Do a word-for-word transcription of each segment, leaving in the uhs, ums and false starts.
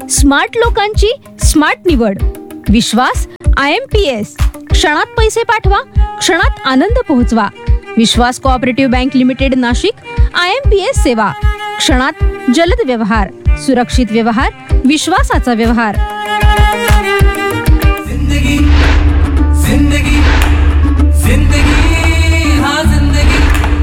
Smart लोकांची smart निवड. विश्वास I am P S. क्षणात पैसे पाठवा, क्षणात आनंद पोहोचवा. विश्वास cooperative bank limited Nashik. I am P S सेवा. क्षणात जलद व्यवहार, सुरक्षित व्यवहार, विश्वासाचा व्यवहार. जिंदगी जिंदगी जिंदगी हा जिंदगी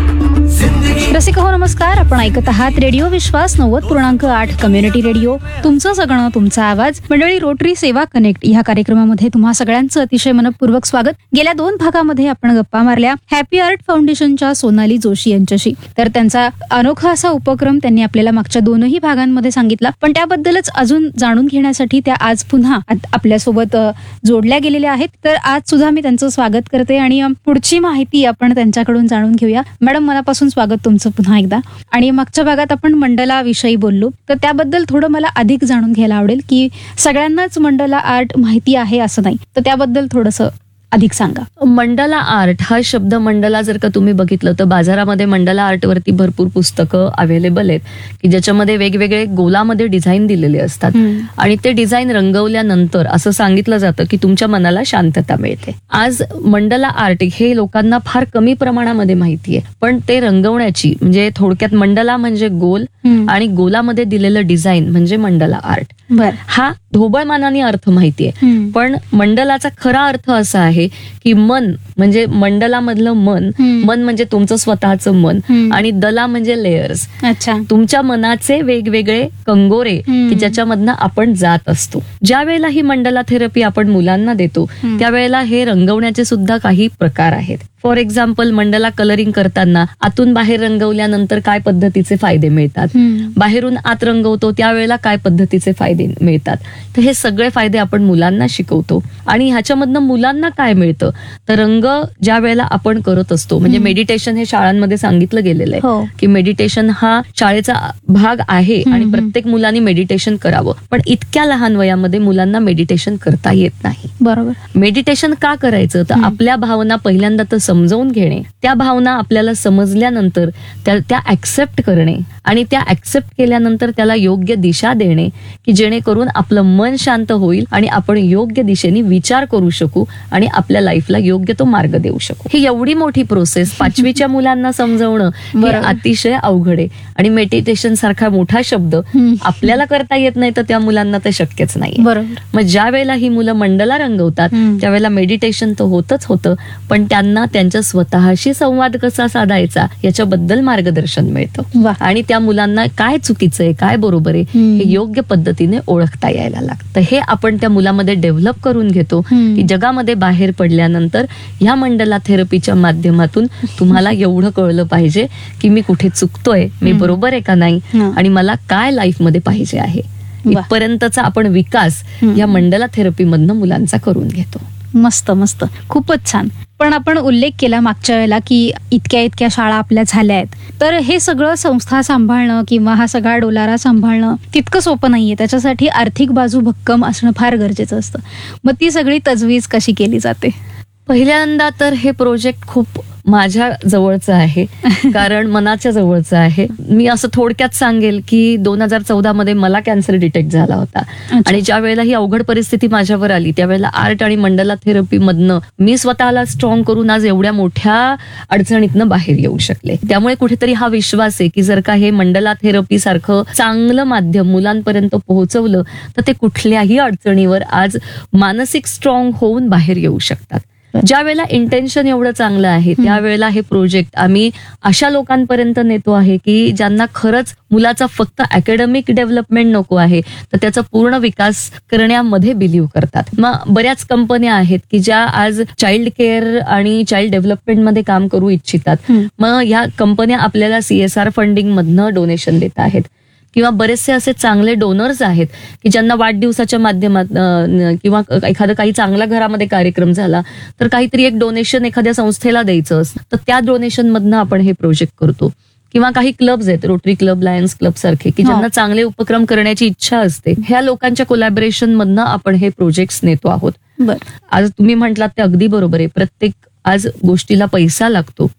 जिंदगी. रसिक हो नमस्कार. आपण ऐकत आहात रेडिओ विश्वास नव्वद पूर्णांक आठ कम्युनिटी रेडिओ. तुमचं सगळं तुमचा आवाज. मंडळी, रोटरी सेवा कनेक्ट या कार्यक्रमामध्ये तुम्हा सगळ्यांचं अतिशय मनपूर्वक स्वागत. गेल्या दोन भागामध्ये आपण गप्पा मारल्या हॅपी आर्ट फाउंडेशनच्या सोनाली जोशी यांच्याशी. तर त्यांचा अनोखा असा उपक्रम त्यांनी आपल्याला मागच्या दोनही भागांमध्ये सांगितला, पण त्याबद्दलच अजून जाणून घेण्यासाठी त्या आज पुन्हा आपल्यासोबत जोडल्या गेलेल्या आहेत. तर आज सुद्धा मी त्यांचं स्वागत करते आणि पुढची माहिती आपण त्यांच्याकडून जाणून घेऊया. मॅडम, मनापासून स्वागत तुमचं पुन्हा एकदा. आणि मागच्या भागात आपण मंडला विषयी बोललो, तर त्याबद्दल थोडं मला अधिक जाणून घ्यायला आवडेल की सगळ्यांनाच मंडला आर्ट माहिती आहे असं नाही, तर त्याबद्दल थोडंसं अधिक सांगा. मंडला आर्ट हा शब्द, मंडला जर का तुम्ही बघितलं तर बाजारामध्ये मंडला आर्ट वरती भरपूर पुस्तकं अवेलेबल आहेत की ज्याच्यामध्ये वेगवेगळे गोलामध्ये डिझाईन दिलेले असतात आणि ते डिझाईन रंगवल्यानंतर असं सांगितलं जातं की तुमच्या मनाला शांतता मिळते. आज मंडला आर्ट हे लोकांना फार कमी प्रमाणामध्ये माहिती आहे, पण ते रंगवण्याची, म्हणजे थोडक्यात मंडला म्हणजे गोल आणि गोलामध्ये दिलेलं डिझाईन म्हणजे मंडला आर्ट. हा ढोबळमानाने अर्थ माहितीये, पण मंडलाचा खरा अर्थ असा आहे की मन म्हणजे मंडलामधलं मन, मन म्हणजे तुमचं स्वतःचं मन आणि दला म्हणजे लेयर्स. अच्छा. तुमच्या मनाचे वेगवेगळे कंगोरे की ज्याच्यामधनं आपण जात असतो. ज्या वेळेला ही मंडला थेरपी आपण मुलांना देतो त्यावेळेला हे रंगवण्याचे सुद्धा काही प्रकार आहेत. फॉर एक्झाम्पल, मंडला कलरिंग करताना आतून बाहेर रंगवल्यानंतर काय पद्धतीचे फायदे मिळतात, बाहेरून आत रंगवतो त्यावेळेला काय पद्धतीचे फायदे मिळतात, तर हे सगळे फायदे आपण मुलांना शिकवतो. आणि ह्याच्यामधनं मुलांना काय मिळतं, तर रंग ज्या वेळेला आपण करत असतो, म्हणजे मेडिटेशन हे शाळांमध्ये सांगितलं गेलेलं आहे की मेडिटेशन हा शाळेचा भाग आहे आणि प्रत्येक मुलांनी मेडिटेशन करावं, पण इतक्या लहान वयामध्ये मुलांना मेडिटेशन करता येत नाही. बरोबर. मेडिटेशन का करायचं, तर आपल्या भावना पहिल्यांदा तर समजावून घेणे, त्या भावना आपल्याला समजल्यानंतर त्या त्या ऍक्सेप्ट करणे आणि त्या ऍक्सेप्ट केल्यानंतर त्याला योग्य दिशा देणे की जेणेकरून आपलं मन शांत होईल आणि आपण योग्य दिशेने विचार करू शकू आणि आपल्या लाईफला योग्य तो मार्ग देऊ शकू. ही एवढी मोठी प्रोसेस पाचवीच्या मुलांना समजवणं हे अतिशय अवघड आहे आणि मेडिटेशन सारखा मोठा शब्द आपल्याला करता येत नाही तर त्या मुलांना तर शक्यच नाही. बरोबर. मग ज्या वेळेला ही मुलं मंडला रंगवतात त्यावेळेला मेडिटेशन तर होतच होतं, पण त्यांना त्यांच्या स्वतःशी संवाद कसा साधायचा याच्याबद्दल मार्गदर्शन मिळतं आणि त्या मुलांना काय चुकीचं आहे काय बरोबर आहे हे योग्य पद्धतीने ओळखता यायला लागतं. हे आपण त्या मुलामध्ये डेव्हलप करून घेतो की जगामध्ये बाहेर पडल्यानंतर ह्या मंडला थेरपीच्या माध्यमातून तुम्हाला एवढं कळलं पाहिजे की मी कुठे चुकतोय, मी बरोबर आहे का नाही आणि मला काय लाईफमध्ये पाहिजे आहे. इथपर्यंतचा आपण विकास या मंडला थेरपी मधनं मुलांचा करून घेतो. मस्त मस्त, खूपच छान. पण आपण उल्लेख केला मागच्या वेळेला की इतक्या इतक्या शाळा आपल्या झाल्या आहेत, तर हे सगळं संस्था सांभाळणं किंवा हा सगळा डोलारा सांभाळणं तितकं सोपं नाहीये. त्याच्यासाठी आर्थिक बाजू भक्कम असणं फार गरजेचं असतं. मग ती सगळी तजवीज कशी केली जाते? पहिल्यांदा तर हे प्रोजेक्ट खूप माझ्या जवळचं आहे, कारण मनाच्या जवळचं आहे. मी असं थोडक्यात सांगेल की दोन हजार चौदा मध्ये मला कॅन्सर डिटेक्ट झाला होता आणि ज्या वेळेला ही अवघड परिस्थिती माझ्यावर आली त्यावेळेला आर्ट आणि मंडला थेरपी मधनं मी स्वतःला स्ट्रॉंग करून आज एवढ्या मोठ्या अडचणीतनं बाहेर येऊ शकले. त्यामुळे कुठेतरी हा विश्वास आहे की जर का हे मंडला थेरपी सारखं चांगलं माध्यम मुलांपर्यंत पोहोचवलं तर ते कुठल्याही अडचणीवर आज मानसिक स्ट्रॉंग होऊन बाहेर येऊ शकतात. ज्या वेळेला इंटेन्शन एवढं चांगलं आहे त्यावेळेला हे प्रोजेक्ट आम्ही अशा लोकांपर्यंत नेतो आहे की ज्यांना खरंच मुलाचा फक्त अकॅडमिक डेव्हलपमेंट नको आहे तर त्याचा पूर्ण विकास करण्यामध्ये बिलीव्ह करतात. मग बऱ्याच कंपन्या आहेत की ज्या आज चाइल्ड केअर आणि चाइल्ड डेव्हलपमेंट मध्ये काम करू इच्छितात. मग ह्या कंपन्या आपल्याला सीएसआर फंडिंग मधनं डोनेशन देत आहेत किंवा बरेचसे असे चांगले डोनर्स आहेत की ज्यांना वाढदिवसाच्या माध्यमात किंवा एखादं काही चांगला घरामध्ये कार्यक्रम झाला तर काहीतरी एक डोनेशन एखाद्या संस्थेला द्यायचं असतं, तर त्या डोनेशन मधनं आपण हे प्रोजेक्ट करतो. किंवा काही क्लब्स आहेत, रोटरी क्लब, लायन्स क्लब सारखे, की ज्यांना चांगले उपक्रम करण्याची इच्छा असते, ह्या लोकांच्या कोलॅबोरेशन मधनं आपण हे प्रोजेक्ट्स नेतो आहोत. आज तुम्ही म्हटलात ते अगदी बरोबर आहे. प्रत्येक आज गोष्टीला पैसा लागतो,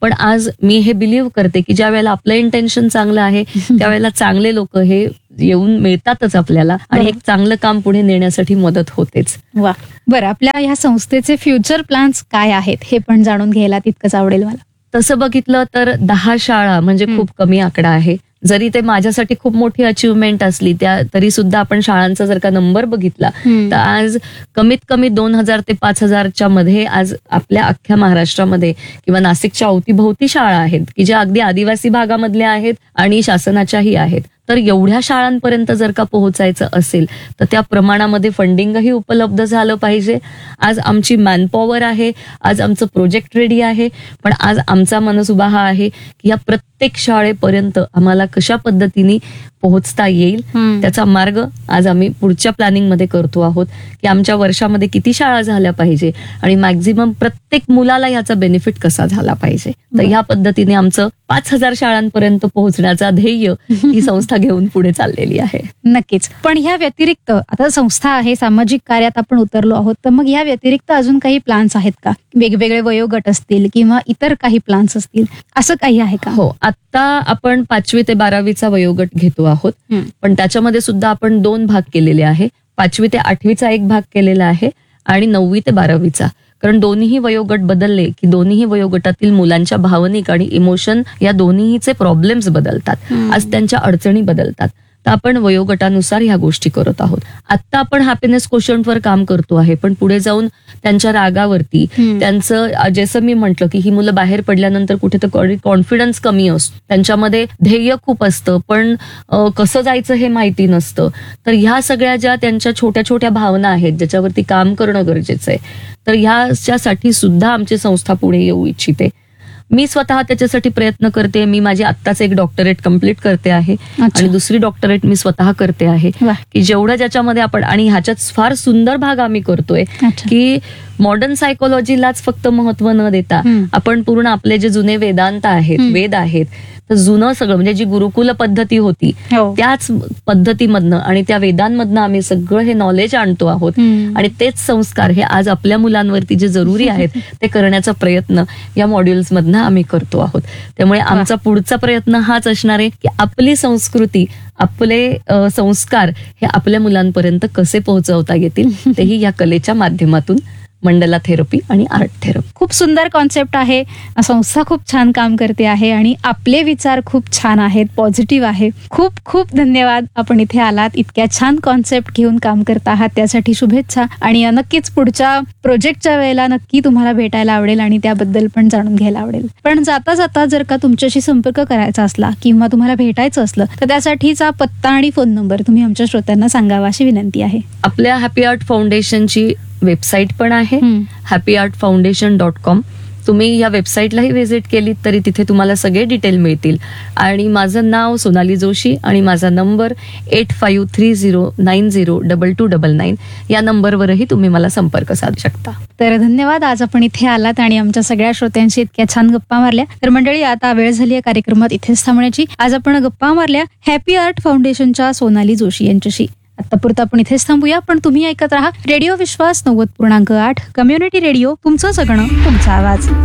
पण आज मी हे बिलीव्ह करते की ज्या वेळेला आपलं इंटेन्शन चांगलं आहे त्यावेळेला चांगले लोक हे येऊन मिळतातच आपल्याला आणि एक चांगलं काम पुढे नेण्यासाठी मदत होतेच. वा, बरं, आपल्या ह्या संस्थेचे फ्युचर प्लॅन्स काय आहेत हे पण जाणून घ्यायला तितकंच आवडेल मला. तसं बघितलं तर दहा शाळा म्हणजे खूप कमी आकडा आहे. जरी ते माझ्यासाठी खूप मोठी अचिव्हमेंट असली त्या तरी सुद्धा आपण शाळांचा जर का नंबर बघितला तर आज कमीत कमी दोन हजार ते पाच हजारच्या मध्ये आज आपल्या अख्ख्या महाराष्ट्रामध्ये किंवा नाशिकच्या अवतीभोवती शाळा आहेत की ज्या अगदी आदिवासी भागामधल्या आहेत आणि शासनाच्याही आहेत. तर एवढ्या शाळांपर्यंत जर का पोहोचायचं असेल तर त्या प्रमाणामध्ये फंडिंगही उपलब्ध झालं पाहिजे. आज आमची मॅनपॉवर आहे, आज आमचं प्रोजेक्ट रेडी आहे, पण आज आमचा मनसुबा हा आहे की या प्रत्येक शाळेपर्यंत आम्हाला कशा पद्धतीने पोहोचता येईल त्याचा मार्ग आज आम्ही पुढच्या प्लॅनिंग मध्ये करतो आहोत की आमच्या वर्षामध्ये किती शाळा झाल्या पाहिजे आणि मॅक्झिमम प्रत्येक मुलाला याचा बेनिफिट कसा झाला पाहिजे. तर ह्या पद्धतीने आमचं पाच हजार शाळांपर्यंत पोहोचण्याचा ध्येय ही संस्था घेऊन पुढे चाललेली आहे. नक्कीच. पण ह्या व्यतिरिक्त आता संस्था आहे, सामाजिक कार्यात आपण उतरलो आहोत, तर मग ह्या व्यतिरिक्त अजून काही प्लॅन्स आहेत का? वेगवेगळे वयोगट असतील किंवा इतर काही प्लॅन्स असतील, असं काही आहे का? हो, आता आपण पाचवी ते बारावीचा वयोगट घेतो आहोत, पण त्याच्यामध्ये सुद्धा आपण दोन भाग केलेले आहे. पाचवी ते आठवीचा एक भाग केलेला आहे आणि नववी ते बारावीचा. कारण दोन्हीही वयोगट बदलले की दोन्हीही वयोगटातील मुलांच्या भावनिक आणि इमोशन या दोन्हीचे प्रॉब्लेम्स बदलतात, आज त्यांच्या अडचणी बदलतात. तर आपण वयोगटानुसार ह्या गोष्टी करत आहोत. आता आपण हॅपीनेस कोशंटवर काम करतो आहे, पण पुढे जाऊन त्यांच्या रागावरती त्यांचं जसं मी म्हटलं की ही मुलं बाहेर पडल्यानंतर कुठेतरी कॉन्फिडन्स कमी असतो, त्यांच्यामध्ये ध्येय खूप असतं पण कसं जायचं हे माहिती नसतं. तर ह्या सगळ्या ज्या त्यांच्या छोट्या छोट्या भावना आहेत ज्याच्यावरती काम करणं गरजेचं आहे, तर ह्याच्यासाठी सुद्धा आमची संस्था पुढे येऊ इच्छिते. मी स्वतः त्याच्यासाठी प्रयत्न करते. मी माझी आत्ताच एक डॉक्टरेट कम्प्लीट करते आहे आणि दुसरी डॉक्टरेट मी स्वतः करते आहे की जेवढं ज्याच्यामध्ये आपण आणि ह्याच्यात फार सुंदर भाग आम्ही करतोय की मॉडर्न सायकोलॉजीलाच फक्त महत्व न देता आपण पूर्ण आपले जे जुने वेदांत आहेत, वेद आहेत, तर जुनं सगळं म्हणजे जी गुरुकुल पद्धती होती त्याच पद्धतीमधनं आणि त्या वेदांमधनं आम्ही सगळं हे नॉलेज आणतो आहोत आणि तेच संस्कार हे आज आपल्या मुलांवरती जे जरुरी आहेत ते करण्याचा प्रयत्न या मॉड्यूल्स मधनं आम्ही करतो आहोत. त्यामुळे आमचा पुढचा प्रयत्न हाच असणार आहे की आपली संस्कृती, आपले संस्कार हे आपल्या मुलांपर्यंत कसे पोहोचवता येतील तेही या कलेच्या माध्यमातून. मंडला थेरपी आणि आर्ट थेरपी खूप सुंदर कॉन्सेप्ट आहे. संस्था खूप छान काम करते आहे आणि आपले विचार खूप छान आहेत, पॉझिटिव्ह आहे. खूप खूप धन्यवाद, आपण इथे आलात, इतक्या छान कॉन्सेप्ट घेऊन काम करत आहात, त्यासाठी शुभेच्छा. आणि नक्कीच पुढच्या प्रोजेक्टच्या वेळेला नक्की तुम्हाला भेटायला आवडेल आणि त्याबद्दल पण जाणून घ्यायला आवडेल. पण जाता जाता जर का तुमच्याशी संपर्क करायचा असला किंवा तुम्हाला भेटायचं असलं तर त्यासाठीचा पत्ता आणि फोन नंबर तुम्ही आमच्या श्रोत्यांना सांगावा अशी विनंती आहे. आपल्या हॅपी आर्ट फाउंडेशनची वेबसाईट पण आहे happy art foundation dot com. तुम्ही या वेबसाईटलाही व्हिजिट केलीत तरी तिथे तुम्हाला सगळे डिटेल मिळतील. आणि माझं नाव सोनाली जोशी आणि माझा number eight five three zero nine zero double two double nine या नंबरवरही तुम्ही मला संपर्क साधू शकता. तर धन्यवाद, आज आपण इथे आलात आणि आमच्या सगळ्या श्रोत्यांशी इतक्या छान गप्पा मारल्या. तर मंडळी, आता वेळ झाली आहे कार्यक्रमात इथेच थांबण्याची. आज आपण गप्पा मारल्या हॅपी आर्ट फाउंडेशनच्या सोनाली जोशी यांच्याशी. आतापुरतं आपण इथेच थांबूया, पण तुम्ही ऐकत राहा रेडिओ विश्वास नव्वद पूर्णांक आठ कम्युनिटी रेडिओ, तुमचं जगणं तुमचा आवाज.